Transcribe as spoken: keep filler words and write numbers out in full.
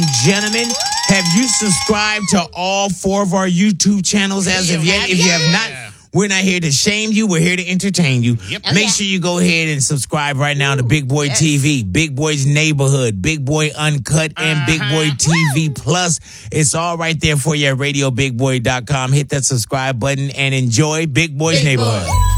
Gentlemen, have you subscribed to all four of our YouTube channels as of yet? If you have not, we're not here to shame you. We're here to entertain you. Yep. Make sure you go ahead and subscribe right now to Big Boy yes. T V, Big Boy's Neighborhood, Big Boy Uncut, and Uh-huh. Big Boy T V Plus. It's all right there for you at radio big boy dot com. Hit that subscribe button and enjoy Big Boy's Big Neighborhood. Boy.